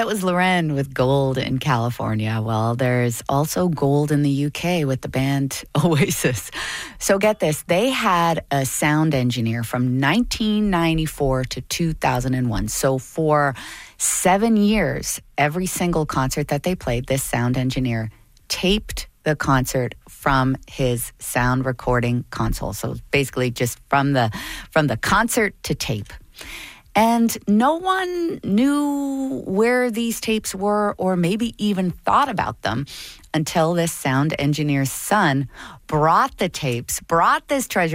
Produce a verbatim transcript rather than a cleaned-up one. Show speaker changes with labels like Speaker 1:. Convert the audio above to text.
Speaker 1: That was Loren with Gold in California. Well, there's also gold in the U K with the band Oasis. So get this, they had a sound engineer from nineteen ninety-four to two thousand one. So for seven years, every single concert that they played, this sound engineer taped the concert from his sound recording console. So basically just from the from the concert to tape. And no one knew where these tapes were or maybe even thought about them until this sound engineer's son brought the tapes, brought this treasure